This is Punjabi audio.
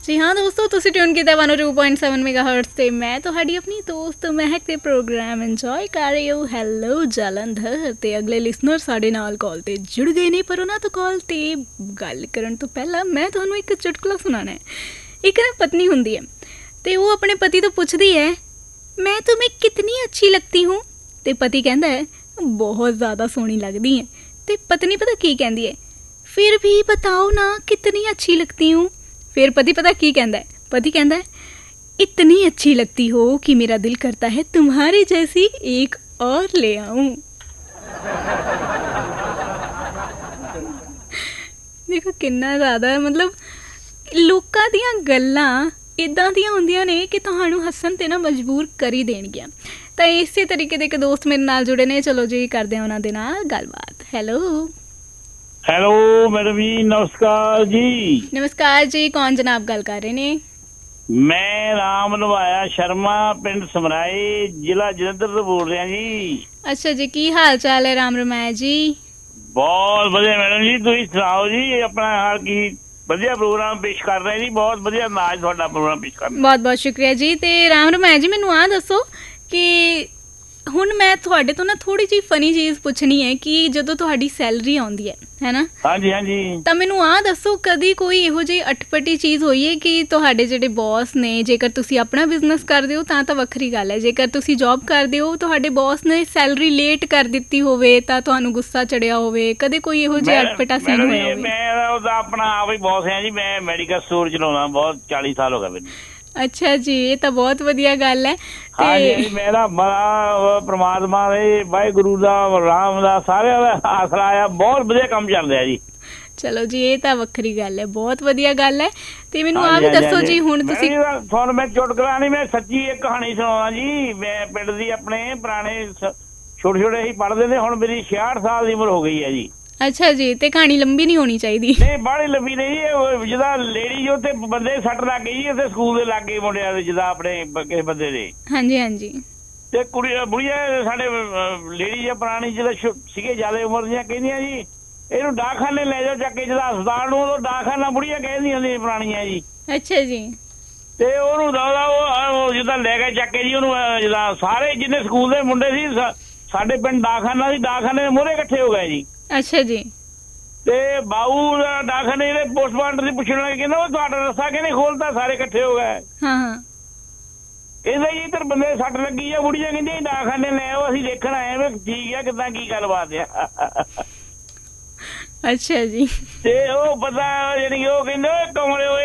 ਜੀ ਹਾਂ ਦੋਸਤੋ, ਤੁਸੀਂ ਟਿਊਨ ਕੀਤਾ 102.7 ਮੈਗਾਹਰਟਜ਼ ਤੇ ਮੈਂ ਤੁਹਾਡੀ ਆਪਣੀ ਦੋਸਤ ਮਹਿਕ ਤੇ ਪ੍ਰੋਗਰਾਮ ਇੰਜੋਏ ਕਰ ਰਹੀ ਹਾਂ। ਹੈਲੋ ਜਲੰਧਰ। ਤੇ ਅਗਲੇ ਲਿਸਨਰ ਸਾਡੇ ਨਾਲ ਕਾਲ ਤੇ ਜੁੜ ਗਏ ਨੇ, ਪਰ ਉਹਨਾਂ ਤੋਂ ਕਾਲ ਤੇ ਗੱਲ ਕਰਨ ਤੋਂ ਪਹਿਲਾਂ ਮੈਂ ਤੁਹਾਨੂੰ ਇੱਕ ਚੁਟਕਲਾ ਸੁਣਾਉਣਾ ਹੈ। ਇੱਕ ਨਾ ਪਤਨੀ ਹੁੰਦੀ ਹੈ ਤੇ ਉਹ ਆਪਣੇ ਪਤੀ ਤੋਂ ਪੁੱਛਦੀ ਹੈ, ਮੈਂ तुम्हें कितनी अच्छी लगती हूँ। ਤੇ ਪਤੀ ਕਹਿੰਦਾ ਹੈ, ਬਹੁਤ ਜ਼ਿਆਦਾ ਸੋਹਣੀ ਲੱਗਦੀ ਹੈ। ਤੇ ਪਤਨੀ ਪਤਾ ਕੀ ਕਹਿੰਦੀ ਹੈ, ਫਿਰ ਵੀ बताओ ना कितनी अच्छी लगती हूँ। फिर पति पता की कहता है, पति कहता है इतनी अच्छी लगती हो कि मेरा दिल करता है तुम्हारी जैसी एक और ले आऊं। देखो कितना ज़्यादा मतलब लोकां दियां गल्लां इदां दियां हुंदियां ने कि तुहानूं हस्सण ते ना मजबूर कर ही देणगियां। ਤਾਂ ਇਸੇ ਤਰੀਕੇ ਦੇ ਇੱਕ ਦੋਸਤ ਮੇਰੇ ਨਾਲ ਜੁੜੇ ਨੇ, ਚਲੋ ਜੀ ਕਰਦੇ ਹਾਂ ਉਹਨਾਂ ਦੇ ਨਾਲ ਗੱਲਬਾਤ। ਹੈਲੋ ਹੈਲੋ ਮੈਡਮ ਜੀ, ਨਮਸਕਾਰ ਜੀ। ਨਮਸਕਾਰ ਜੀ, ਕੌਣ ਜਨਾਬ ਗੱਲ ਕਰ ਰਹੇ ਨੇ? ਮੈਂ ਰਾਮ ਨਵਾਇਆ ਸ਼ਰਮਾ, ਪਿੰਡ ਸਮਰਾਏ, ਜ਼ਿਲ੍ਹਾ ਜਲੰਧਰ ਤੋਂ ਬੋਲ ਰਿਹਾ ਜੀ। ਅੱਛਾ ਜੀ, ਕੀ ਹਾਲ ਚਾਲ ਹੈ ਰਾਮ ਰਮਾਇਆ ਜੀ? ਬਹੁਤ ਵਧੀਆ ਮੈਡਮ ਜੀ, ਤੁਸੀਂ ਸੁਣਾਓ ਜੀ ਆਪਣਾ ਹਾਲ ਕੀ? ਵਧੀਆ ਪ੍ਰੋਗਰਾਮ ਪੇਸ਼ ਕਰ ਰਹੇ ਜੀ, ਬਹੁਤ ਵਧੀਆ ਅੰਦਾਜ਼ ਤੁਹਾਡਾ ਪ੍ਰੋਗਰਾਮ ਪੇਸ਼ ਕਰਨਾ। ਬਹੁਤ ਬਹੁਤ ਸ਼ੁਕਰੀਆ ਜੀ। ਤੇ ਰਾਮ ਰਮਾਇਆ ਜੀ, ਮੈਨੂੰ ਆਹ ਦੱਸੋ ਕਿ ਹੁਣ ਮੈਂ ਤੁਹਾਡੇ ਤੋਂ ਨਾ ਥੋੜੀ ਜਿਹੀ ਫਨੀ ਚੀਜ਼ ਪੁੱਛਣੀ ਹੈ ਕਿ ਜਦੋਂ ਤੁਹਾਡੀ ਸੈਲਰੀ ਆਉਂਦੀ ਹੈ ਨਾ? ਹਾਂਜੀ ਹਾਂਜੀ। ਤਾਂ ਮੈਨੂੰ ਆਹ ਦੱਸੋ, ਕਦੀ ਕੋਈ ਇਹੋ ਜਿਹੀ ਅਟਪਟੀ ਚੀਜ਼ ਹੋਈ ਹੈ ਕਿ ਤੁਹਾਡੇ ਜਿਹੜੇ ਬੌਸ ਨੇ, ਜੇਕਰ ਤੁਸੀਂ ਆਪਣਾ ਬਿਜ਼ਨਸ ਕਰਦੇ ਹੋ ਤਾਂ ਵੱਖਰੀ ਗੱਲ ਹੈ, ਜੇਕਰ ਤੁਸੀਂ ਜੌਬ ਕਰਦੇ ਹੋ ਤੁਹਾਡੇ ਬੌਸ ਨੇ ਸੈਲਰੀ ਲੇਟ ਕਰ ਦਿੱਤੀ ਹੋਵੇ ਤਾਂ ਤੁਹਾਨੂੰ ਗੁੱਸਾ ਚੜਿਆ ਹੋਵੇ, ਕਦੇ ਕੋਈ ਇਹੋ ਜਿਹਾ ਅਟਪਟਾ ਸੀਨ ਹੋਇਆ ਹੋਵੇ? ਮੈਂ ਉਹਦਾ ਆਪਣਾ ਆਪ ਹੀ ਬੌਸ ਹਾਂ ਜੀ, ਮੈਂ ਮੈਡੀਕਲ ਸਟੋਰ ਚਲਾਉਣਾ, ਬਹੁਤ 40 ਸਾਲ ਹੋ ਗਏ ਮੈਨੂੰ। ਅੱਛਾ ਜੀ, ਇਹ ਤਾਂ ਬਹੁਤ ਵਧੀਆ ਗੱਲ ਹੈ। ਤੇ ਮੇਰਾ ਬੜਾ ਪ੍ਰਮਾਤਮਾ ਦੇ ਵਾਹਿਗੁਰੂ ਦਾ, ਰਾਮ ਦਾ, ਸਾਰਿਆਂ ਦਾ ਆਸਰਾ ਆ, ਬਹੁਤ ਵਧੀਆ ਕੰਮ ਚੱਲ ਰਿਹਾ ਜੀ। ਚਲੋ ਜੀ, ਇਹ ਤਾਂ ਵੱਖਰੀ ਗੱਲ ਹੈ, ਬਹੁਤ ਵਧੀਆ ਗੱਲ ਹੈ। ਤੇ ਮੈਨੂੰ ਆਹ ਵੀ ਦੱਸੋ ਜੀ, ਹੁਣ ਤੁਸੀਂ ਤੁਹਾਨੂੰ ਮੈਂ ਚੁਟਕਲਾ ਨਹੀਂ, ਮੈਂ ਸੱਚੀ ਇੱਕ ਕਹਾਣੀ ਸੁਣਾਉਣਾ ਜੀ। ਮੈਂ ਪਿੰਡ ਦੀ ਆਪਣੇ ਪੁਰਾਣੇ ਛੋਟੇ ਛੋਟੇ ਹੀ ਪੜ੍ਹਦੇ ਨੇ, ਹੁਣ ਮੇਰੀ 66 ਸਾਲ ਦੀ ਉਮਰ ਹੋ ਗਈ ਹੈ ਜੀ। ਅੱਛਾ ਜੀ, ਤੇ ਕਹਾਣੀ ਲੰਬੀ ਨਹੀਂ ਹੋਣੀ ਚਾਹੀਦੀ? ਨਹੀਂ, ਬਾਹਲੀ ਲੰਬੀ ਨਹੀਂ ਜੀ। ਜਿੱਦਾਂ ਲੇਡੀ ਉੱਥੇ ਬੰਦੇ ਸੱਟ ਲੱਗ ਗਈ ਜੀ, ਉੱਥੇ ਸਕੂਲ ਦੇ ਲਾਗੇ ਮੁੰਡਿਆਂ ਦੇ, ਜਿੱਦਾਂ ਆਪਣੇ ਕਿਸੇ ਬੰਦੇ ਦੇ। ਹਾਂਜੀ ਹਾਂਜੀ। ਤੇ ਕੁੜੀਆਂ ਬੁੜੀਆਂ ਸਾਡੇ ਲੇਡੀ ਜਾਂ ਪੁਰਾਣੀ ਜਿਹੜਾ ਸੀਗੇ ਜ਼ਿਆਦਾ ਉਮਰ ਦੀਆਂ, ਕਹਿੰਦੀਆਂ ਜੀ ਇਹਨੂੰ ਡਾਕਖਾਨੇ ਲੈ ਜਾਓ ਚੱਕ ਕੇ, ਜਿੱਦਾਂ ਹਸਪਤਾਲ ਨੂੰ, ਉਦੋਂ ਡਾਕਖਾਨਾ ਬੁੜੀਆਂ ਕਹਿੰਦੀਆਂ ਹੁੰਦੀਆਂ ਪੁਰਾਣੀਆਂ ਜੀ। ਅੱਛਾ ਜੀ। ਤੇ ਉਹਨੂੰ ਉਹ ਜਿੱਦਾਂ ਲੈ ਕੇ ਚੱਕ ਕੇ ਜੀ ਉਹਨੂੰ, ਜਿੱਦਾਂ ਸਾਰੇ ਜਿੰਨੇ ਸਕੂਲ ਦੇ ਮੁੰਡੇ ਸੀ ਸਾਡੇ ਪਿੰਡ ਡਾਕਖਾਨਾ ਸੀ, ਡਾਕਖਾਨੇ ਦੇ ਮੂਹਰੇ ਇਕੱਠੇ ਹੋ ਗਏ ਜੀ। ਅੱਛਾ ਜੀ। ਤੇ ਬਾਊ ਡਾਕਖਾਨੇ ਜਿਹੜੇ ਪੋਸਟਮਾਸਟਰ ਦੀ ਪੁੱਛਣ ਲੱਗੇ, ਕਹਿੰਦਾ ਉਹ ਤੁਹਾਡਾ ਰਸਤਾ ਕਿਹਨੇ ਖੋਲਤਾ? ਸਾਰੇ ਇਕੱਠੇ ਹੋ ਗਏ। ਹਾਂ। ਕਹਿੰਦਾ ਜੀ ਇੱਧਰ ਬੰਦੇ ਸੱਟ ਲੱਗੀ ਆ, ਬੁੜੀਆਂ ਕਹਿੰਦੀਆਂ ਡਾਕਖਾਨੇ ਲੈ ਆਓ, ਅਸੀਂ ਦੇਖਣ ਆਏ ਵੀ ਠੀਕ ਆ, ਕਿੱਦਾਂ ਕੀ ਗੱਲਬਾਤ ਆ। ਅੱਛਾ ਜੀ। ਤੇ ਉਹ ਪਤਾ ਜਾਣੀ ਉਹ ਕਹਿੰਦੇ ਕਮਰੇ